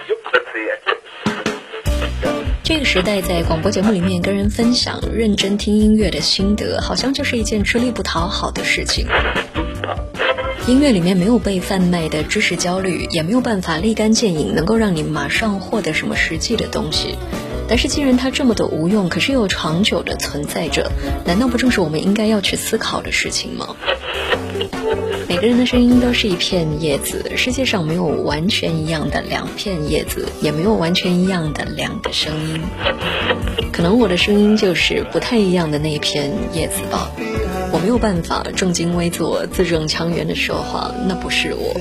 这个时代在广播节目里面跟人分享认真听音乐的心得，好像就是一件吃力不讨好的事情。音乐里面没有被贩卖的知识焦虑，也没有办法立竿见影能够让你马上获得什么实际的东西。但是既然它这么的无用，可是又长久的存在着，难道不正是我们应该要去思考的事情吗？每个人的声音都是一片叶子，世界上没有完全一样的两片叶子，也没有完全一样的两个声音。可能我的声音就是不太一样的那片叶子吧。我没有办法正襟危坐、字正腔圆的说话，那不是我。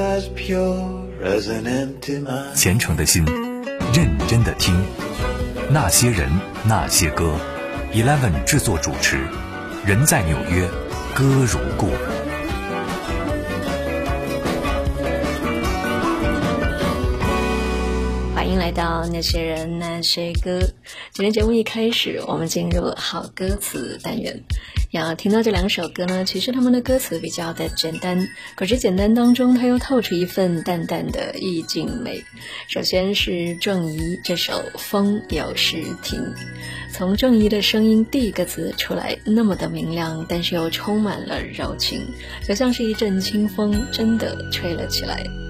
虔诚的心，认真的听，那些人，那些歌。11制作主持，人在纽约，歌如故。 欢迎来到那些人那些歌。今天节目一开始，我们进入好歌词单元。要听到这两首歌呢，其实他们的歌词比较的简单，可是简单当中它又透出一份淡淡的意境美。首先是郑怡这首《风有时停》，从郑怡的声音第一个字出来，那么的明亮，但是又充满了柔情，就像是一阵清风真的吹了起来。